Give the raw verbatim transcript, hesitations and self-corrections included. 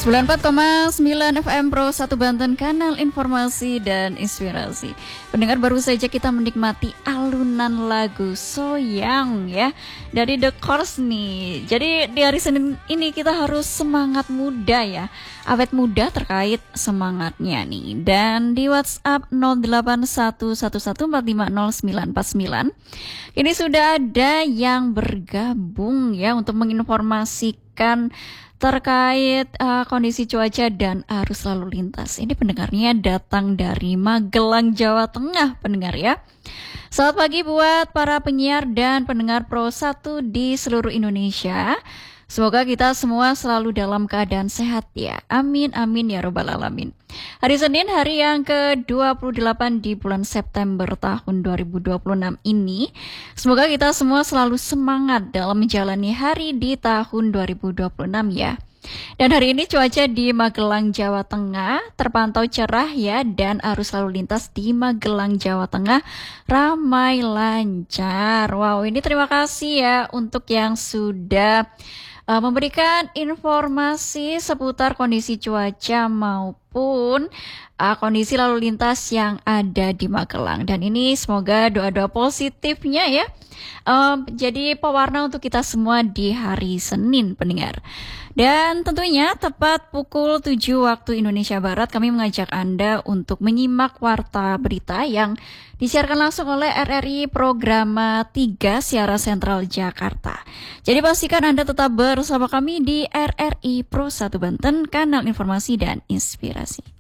sembilan puluh empat koma sembilan F M Pro satu Banten, kanal informasi dan inspirasi. Pendengar, baru saja kita menikmati alunan lagu Soyang ya dari The Course nih. Jadi di hari Senin ini kita harus semangat muda ya, awet muda terkait semangatnya nih. Dan di WhatsApp nol delapan satu satu satu empat lima nol sembilan empat sembilan ini sudah ada yang bergabung ya untuk menginformasikan terkait uh, kondisi cuaca dan arus lalu lintas. Ini pendengarnya datang dari Magelang, Jawa Tengah, pendengar ya. Selamat pagi buat para penyiar dan pendengar Pro satu di seluruh Indonesia. Semoga kita semua selalu dalam keadaan sehat ya. Amin, amin ya robbal alamin. Hari Senin, hari yang ke dua puluh delapan di bulan September tahun dua ribu dua puluh enam ini. Semoga kita semua selalu semangat dalam menjalani hari di tahun dua ribu dua puluh enam ya. Dan hari ini cuaca di Magelang, Jawa Tengah terpantau cerah ya, dan arus lalu lintas di Magelang, Jawa Tengah ramai lancar. Wow, ini terima kasih ya untuk yang sudah uh, memberikan informasi seputar kondisi cuaca maupun uh, kondisi lalu lintas yang ada di Magelang. Dan ini semoga doa-doa positifnya ya um, jadi pewarna untuk kita semua di hari Senin, pendengar. Dan tentunya tepat pukul tujuh waktu Indonesia Barat kami mengajak Anda untuk menyimak warta berita yang disiarkan langsung oleh R R I Programa tiga Siara Sentral Jakarta. Jadi pastikan Anda tetap bersama kami di R R I Pro satu Banten, kanal informasi dan inspirasi.